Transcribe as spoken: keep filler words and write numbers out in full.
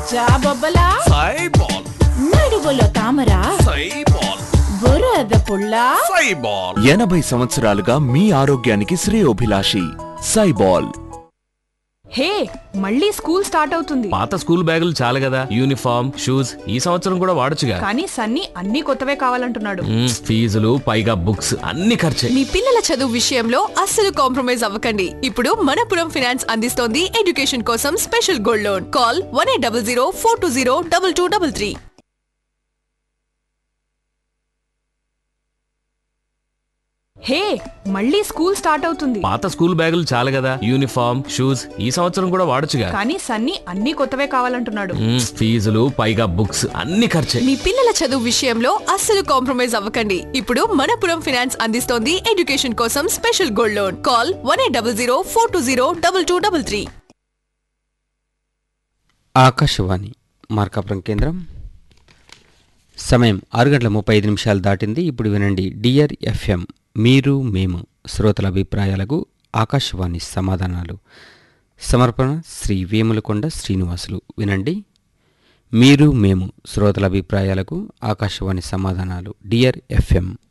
జాబొబ్బలా సైబాల్ నడువులో తామర సైబాల్ బురద పుల్ల సైబాల్ ఎనభై సంవత్సరాలుగా మీ ఆరోగ్యానికి శ్రేయోభిలాషి సైబాల్. హే, మళ్ళీ స్కూల్ స్టార్ట్ అవుతుంది. పాత స్కూల్ బ్యాగులు చాలు కదా, యూనిఫామ్ షూస్ ఈ సంవత్సరం కూడా వాడొచ్చుగా. కానీ సన్నీ అన్ని కొత్తవే కావాలంటున్నాడు. మ్మ్, ఫీజులు పైగా బుక్స్ అన్ని ఖర్చే. మీ పిల్లల చదువు విషయంలో అస్సలు కాంప్రమైజ్ అవ్వకండి. ఇప్పుడు మనపురం ఫైనాన్స్ అందిస్తోంది ఎడ్యుకేషన్ కోసం special gold loan. Call one eight double zero four two zero double two double three. హే, మళ్ళీ స్కూల్ స్టార్ట్ అవుతుంది. పాత స్కూల్ బ్యాగులు చాలు కదా, యూనిఫామ్ షూస్ ఈ సంవత్సరం కూడా వాడొచ్చుగా. కానీ సన్నీ అన్ని కొత్తవే కావాలంటున్నాడు. మ్మ్, ఫీజులు పైగా బుక్స్ అన్ని ఖర్చే. మీ పిల్లల చదువు విషయంలో అస్సలు కాంప్రమైజ్ అవ్వకండి. ఇప్పుడు మనపురం ఫైనాన్స్ అందిస్తోంది ఎడ్యుకేషన్ కోసం special gold loan. Call one eight double zero four two zero double two double three. Akashvani Markapuram కేంద్రం. సమయం ఆరు గంటల ముప్పై ఐదు నిమిషాలు దాటింది. ఇప్పుడు వినండి డియర్ ఎఫ్ఎం మీరు మేము శ్రోతల అభిప్రాయాలకు ఆకాశవాణి సమాధానాలు. సమర్పణ శ్రీ వేములకొండ శ్రీనివాసులు. వినండి మీరు మేము శ్రోతల అభిప్రాయాలకు ఆకాశవాణి సమాధానాలు. Dear FM.